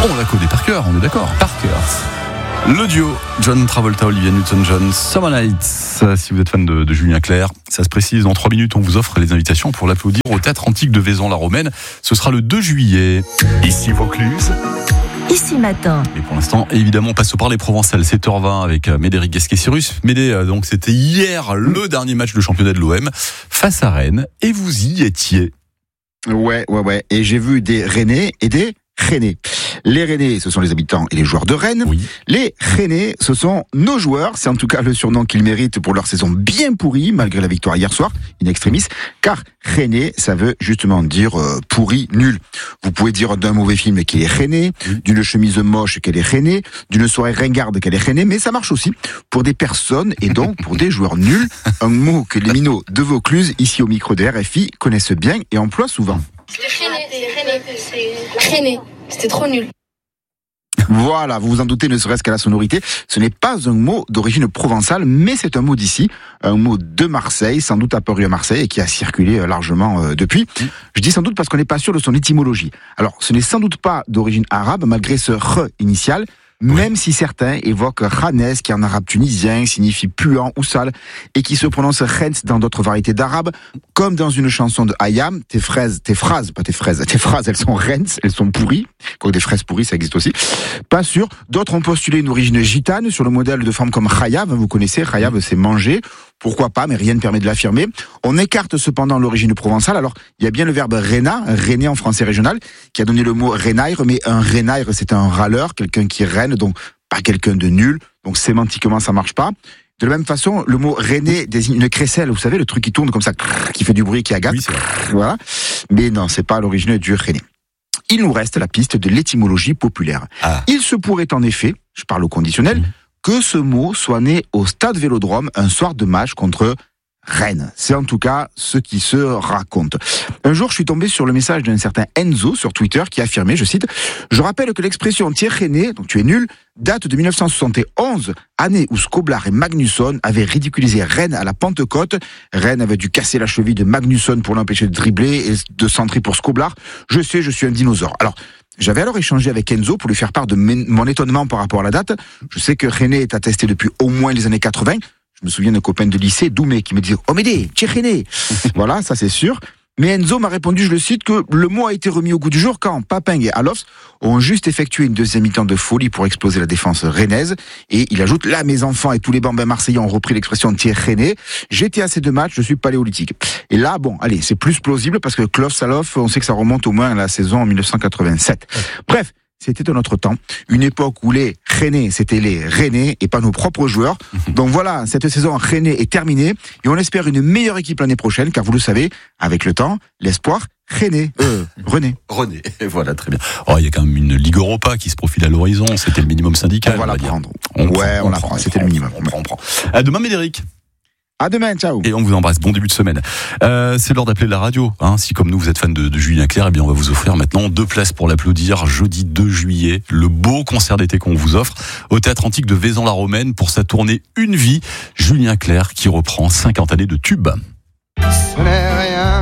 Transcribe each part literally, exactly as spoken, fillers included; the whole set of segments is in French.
on la connaît par cœur, on est d'accord. Par cœur. Le duo John Travolta, Olivia Newton-John, Summer Nights. Si vous êtes fan de, de Julien Clerc, ça se précise, dans trois minutes, on vous offre les invitations pour l'applaudir au Théâtre Antique de Vaison-la-Romaine. Ce sera le deux juillet. Ici Vaucluse. Ici matin. Et pour l'instant, évidemment, on passe au parler provençal, sept heures vingt avec Médéric Guesquet-Cyrus. Médé, donc c'était hier le dernier match de championnat de l'O M face à Rennes. Et vous y étiez. Ouais, ouais, ouais. Et j'ai vu des Rennais et des Rennais. Les Rennais, ce sont les habitants et les joueurs de Rennes. Oui. Les Rennais, ce sont nos joueurs. C'est en tout cas le surnom qu'ils méritent pour leur saison bien pourrie, malgré la victoire hier soir, in extremis. Car Rennais, ça veut justement dire euh, pourri, nul. Vous pouvez dire d'un mauvais film qu'elle est Rennais, oui. d'une chemise moche qu'elle est Rennais, d'une soirée ringarde qu'elle est Rennais, mais ça marche aussi pour des personnes et donc pour des joueurs nuls. Un mot que les minots de Vaucluse, ici au micro de R F I, connaissent bien et emploient souvent. C'était Rennais, c'est Rennais, c'était trop nul. Voilà, vous vous en doutez, ne serait-ce qu'à la sonorité, ce n'est pas un mot d'origine provençale, mais c'est un mot d'ici, un mot de Marseille, sans doute apparu à Marseille et qui a circulé largement euh, depuis. Je dis sans doute parce qu'on n'est pas sûr de son étymologie. Alors, ce n'est sans doute pas d'origine arabe, malgré ce R initial, même si certains évoquent Khanes, qui en arabe tunisien signifie puant ou sale, et qui se prononce Khens dans d'autres variétés d'arabe, comme dans une chanson de Hayam, tes fraises, tes phrases, pas tes fraises, tes phrases, elles sont Rens, elles sont pourries, quoique des fraises pourries, ça existe aussi. Pas sûr. D'autres ont postulé une origine gitane, sur le modèle de formes comme Khayav, vous connaissez, Khayav, c'est manger. Pourquoi pas, mais rien ne permet de l'affirmer. On écarte cependant l'origine provençale. Alors, il y a bien le verbe rena, rené en français régional, qui a donné le mot renaire, mais un renaire, c'est un râleur, quelqu'un qui rène, donc pas quelqu'un de nul. Donc, sémantiquement, ça marche pas. De la même façon, le mot rené désigne une crécelle, vous savez, le truc qui tourne comme ça, qui fait du bruit, qui agace. Oui, c'est vrai. Voilà. Mais non, c'est pas l'origine du rené. Il nous reste la piste de l'étymologie populaire. Ah. Il se pourrait en effet, je parle au conditionnel, mmh. que ce mot soit né au stade Vélodrome un soir de match contre Rennes. C'est en tout cas ce qui se raconte. Un jour, je suis tombé sur le message d'un certain Enzo sur Twitter qui affirmait, je cite, « Je rappelle que l'expression « tiers René », donc tu es nul », date de dix-neuf cent soixante et onze, année où Skoblar et Magnusson avaient ridiculisé Rennes à la Pentecôte. Rennes avait dû casser la cheville de Magnusson pour l'empêcher de dribbler et de centrer pour Skoblar. Je sais, je suis un dinosaure. Alors, j'avais alors échangé avec Enzo pour lui faire part de mon étonnement par rapport à la date. Je sais que René est attesté depuis au moins les années quatre-vingts. Je me souviens d'un copain de lycée, Doumé, qui me disait « Oh Médé, tu es René !» Voilà, ça c'est sûr. Mais Enzo m'a répondu, je le cite, que le mot a été remis au goût du jour quand Papin et Alofs ont juste effectué une deuxième mi-temps de folie pour exploser la défense rennaise. Et il ajoute, là, mes enfants et tous les bambins marseillais ont repris l'expression « tiers René ». J'étais à ces deux matchs, je suis paléolithique. Et là, bon, allez, c'est plus plausible parce que Klaus Alof, on sait que ça remonte au moins à la saison en mille neuf cent quatre-vingt-sept. Bref. C'était un autre temps, une époque où les Rennais, c'était les Rennais et pas nos propres joueurs. Donc voilà, cette saison Rennais est terminée et on espère une meilleure équipe l'année prochaine, car vous le savez, avec le temps, l'espoir Rennais, euh, René. René, voilà, très bien. Oh, il y a quand même une Ligue Europa qui se profile à l'horizon, c'était le minimum syndical. On va on la va prendre. On ouais, prend, on, on la prend, c'était le minimum. On prend, on prend. À demain, Médéric. À demain, ciao. Et on vous embrasse. Bon début de semaine. Euh, c'est l'heure d'appeler la radio. Hein. Si comme nous vous êtes fan de, de Julien Clerc, eh bien on va vous offrir maintenant deux places pour l'applaudir jeudi deux juillet. Le beau concert d'été qu'on vous offre au Théâtre Antique de Vaison-la-Romaine pour sa tournée Une vie. Julien Clerc qui reprend cinquante années de tubes. Ce n'est rien.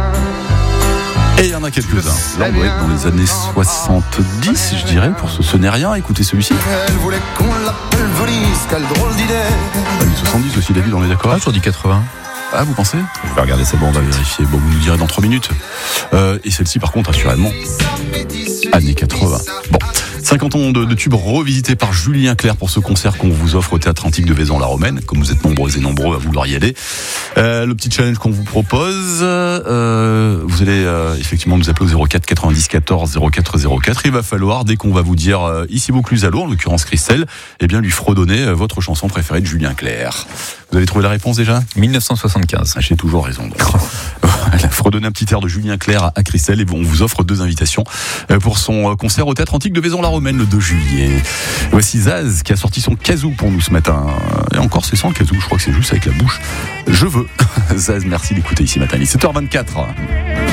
Et il y en a quelques-uns. Là, on doit être dans les années soixante-dix, je dirais, pour ce Ce n'est rien. Écoutez celui-ci. Elle voulait qu'on l'appelle Venise, quelle drôle d'idée. Années soixante-dix aussi, David, on est d'accord? Ah, sur dit quatre-vingts. Ah, vous pensez? Je vais regarder ça, bon, on va vérifier. Bon, vous nous direz dans trois minutes. Euh, et celle-ci, par contre, assurément, années quatre-vingts. Bon, cinquante ans de, de tubes revisités par Julien Clerc pour ce concert qu'on vous offre au Théâtre Antique de Vaison-la-Romaine. Comme vous êtes nombreux et nombreux à vouloir y aller. Euh, le petit challenge qu'on vous propose, euh, vous allez euh, effectivement nous appeler au zéro quatre quatre-vingt-dix quatorze zéro quatre zéro quatre. Il va falloir, dès qu'on va vous dire euh, ici Vaucluse à l'eau, en l'occurrence Christelle, eh bien lui fredonner euh, votre chanson préférée de Julien Clerc. Vous avez trouvé la réponse déjà? dix-neuf cent soixante-quinze. Ah, j'ai toujours raison. Donc. Elle a fredonné un petit air de Julien Clerc à Christelle et on vous offre deux invitations pour son concert au Théâtre Antique de Vaison-la-Romaine le deux juillet. Voici Zaz qui a sorti son kazoo pour nous ce matin. Et encore, c'est sans le kazoo, je crois que c'est juste avec la bouche. Je veux. Zaz, merci d'écouter ici matin. Il est sept heures vingt-quatre.